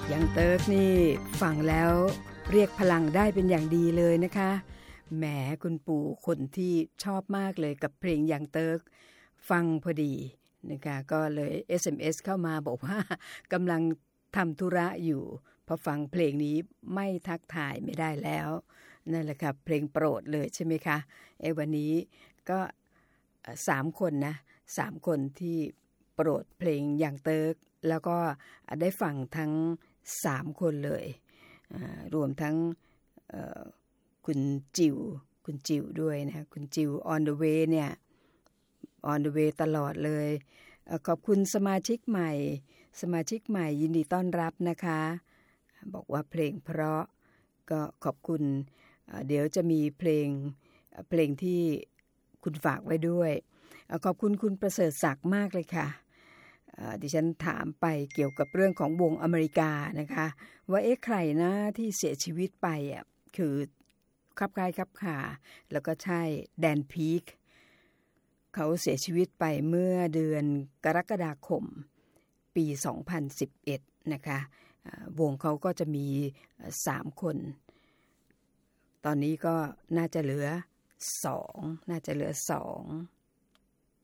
ยังเติร์กนี่ฟังแล้วเรียกพลังได้เป็นอย่างดีเลยนะคะแหมคุณปู่คนที่ชอบมากเลยกับเพลงยังเติร์กฟังพอดีนะคะก็เลย SMS เข้ามาบอกว่ากำลังทำธุระอยู่พอฟังเพลงนี้ไม่ทักทายไม่ได้แล้วนั่นแหละครับเพลงโปรดเลยใช่ไหมคะวันนี้ก็3คนนะ3คนที่โปรดเพลงยังเติร์กแล้วก็ได้ฟังทั้ง3คนเลยรวมทั้งคุณจิวด้วยนะคุณจิว on the way เนี่ย on the way ตลอดเลยขอบคุณสมาชิกใหม่ยินดีต้อนรับนะคะบอกว่าเพลงเพราะก็ขอบคุณเดี๋ยวจะมีเพลงที่คุณฝากไว้ด้วยขอบคุณคุณประเสริฐศักดิ์มากเลยค่ะดิฉันถามไปเกี่ยวกับเรื่องของวงอเมริกานะคะว่าใครนะที่เสียชีวิตไปคือคับคล้ายคับคาแล้วก็ใช่แดนพีคเขาเสียชีวิตไปเมื่อเดือนกรกฎาคมปี 2011 นะคะวงเขาก็จะมี3คนตอนนี้ก็น่าจะเหลือ2